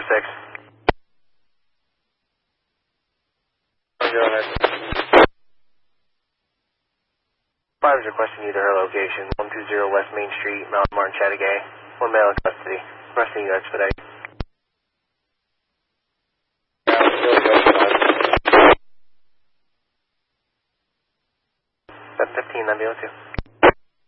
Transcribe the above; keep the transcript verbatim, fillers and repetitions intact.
six. Go ahead. five is requesting you to her location, one two zero West Main Street, Mount Martin, Chattagay. One male in custody. Requesting you expedite. seven fifteen, nine oh two.